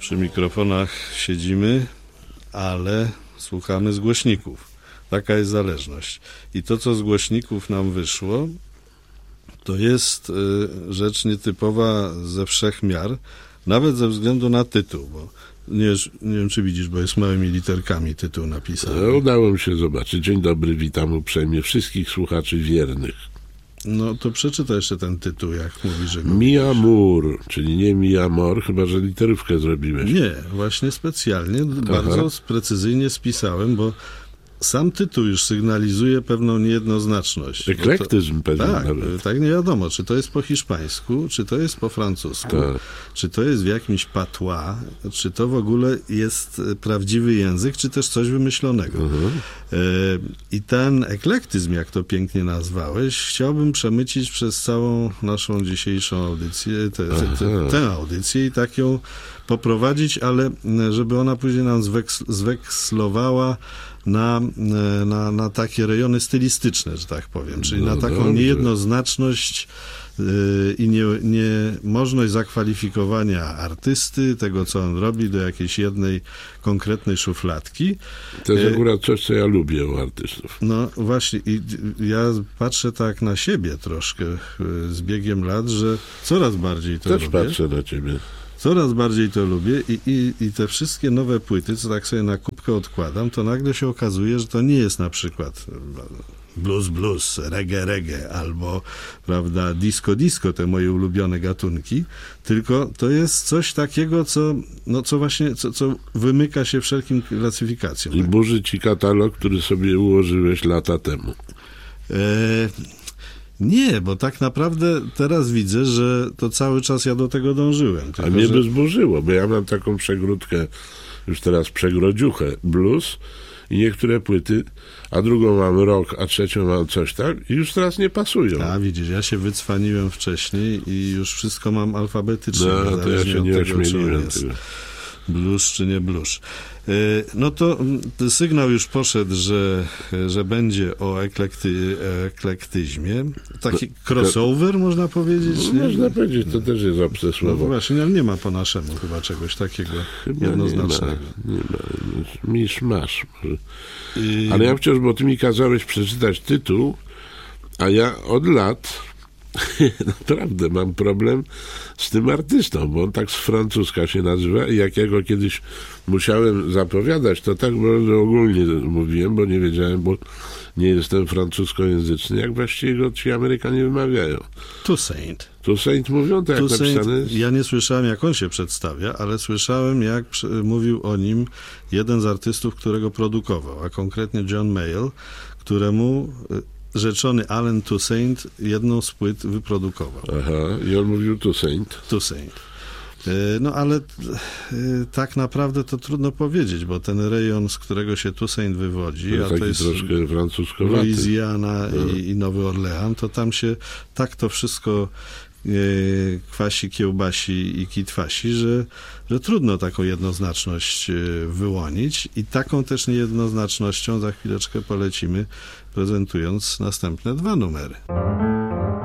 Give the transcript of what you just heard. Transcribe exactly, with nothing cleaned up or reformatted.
Przy mikrofonach siedzimy, ale słuchamy z głośników. Taka jest zależność. I to, co z głośników nam wyszło, to jest y, rzecz nietypowa ze wszech miar, nawet ze względu na tytuł, bo nie, nie wiem, czy widzisz, bo jest małymi literkami tytuł napisany. No, udało mi się zobaczyć. Dzień dobry, witam uprzejmie wszystkich słuchaczy wiernych. No to przeczytaj jeszcze ten tytuł, jak mówisz, że go Mi Amour, czyli nie Mi Amor, chyba że literówkę zrobiłeś. Nie, właśnie specjalnie, Aha. bardzo precyzyjnie spisałem, bo sam tytuł już sygnalizuje pewną niejednoznaczność. Eklektyzm to, pewien tak, nawet. tak, nie wiadomo, czy to jest po hiszpańsku, czy to jest po francusku, tak. czy to jest w jakimś patois, czy to w ogóle jest prawdziwy język, czy też coś wymyślonego. Uh-huh. e, I ten eklektyzm, jak to pięknie nazwałeś, chciałbym przemycić przez całą naszą dzisiejszą audycję, te, te, te, tę audycję i tak ją poprowadzić, ale żeby ona później nam zweks, zwekslowała na, na, na takie rejony stylistyczne, że tak powiem, czyli no na taką dobrze. niejednoznaczność yy, i nie, niemożność zakwalifikowania artysty, tego, co on robi, do jakiejś jednej konkretnej szufladki. To jest akurat coś, co ja lubię u artystów. No właśnie, i ja patrzę tak na siebie troszkę z biegiem lat, że coraz bardziej to Też lubię. Też patrzę na ciebie. Coraz bardziej to lubię i, i, i te wszystkie nowe płyty, co tak sobie na kubkę odkładam, to nagle się okazuje, że to nie jest na przykład blues, blues, reggae, reggae albo, prawda, disco, disco, te moje ulubione gatunki, tylko to jest coś takiego, co, no, co właśnie, co, co wymyka się wszelkim klasyfikacjom. I burzy ci katalog, który sobie ułożyłeś lata temu. E- Nie, bo tak naprawdę teraz widzę, że to cały czas ja do tego dążyłem. Tylko, A mnie że... by zburzyło, bo ja mam taką przegródkę, już teraz przegrodziuchę, blues i niektóre płyty, a drugą mam rock, a trzecią mam coś tam i już teraz nie pasują. A widzisz, ja się wycwaniłem wcześniej i już wszystko mam alfabetycznie. No, to ja się nie tego, ośmieliłem tego. Blues czy nie blues. No to sygnał już poszedł, że, że będzie o eklekty, eklektyzmie. Taki crossover, można powiedzieć? No, można powiedzieć, to też jest obce słowo. No właśnie, nie ma po naszemu chyba czegoś takiego chyba jednoznacznego. Nie ma, nie ma. Misz masz. I... Ale ja wciąż, bo ty mi kazałeś przeczytać tytuł, a ja od lat naprawdę mam problem z tym artystą, bo on tak z francuska się nazywa i jak ja go kiedyś musiałem zapowiadać, to tak bardzo ogólnie mówiłem, bo nie wiedziałem, bo nie jestem francuskojęzyczny, jak właściwie go ci Amerykanie wymawiają. Toussaint. Toussaint mówią, tak jak napisane jest? Ja nie słyszałem, jak on się przedstawia, ale słyszałem, jak mówił o nim jeden z artystów, którego produkował, a konkretnie John Mayall, któremu rzeczony Allen Toussaint jedną z płyt wyprodukował. Aha, i on mówił Toussaint. Toussaint. No ale tak naprawdę to trudno powiedzieć, bo ten rejon, z którego się Toussaint wywodzi, to a to jest troszkę francuskowaty. Louisiana no. i, i Nowy Orlean, to tam się tak to wszystko kwasi, kiełbasi i kitwasi, że, że trudno taką jednoznaczność wyłonić i taką też niejednoznacznością za chwileczkę polecimy, prezentując następne dwa numery.